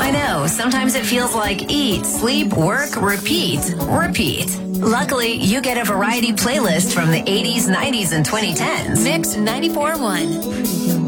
I know, sometimes it feels like eat, sleep, work, repeat, repeat. Luckily, you get a variety playlist from the 80s, 90s, and 2010s. Mix 94.1.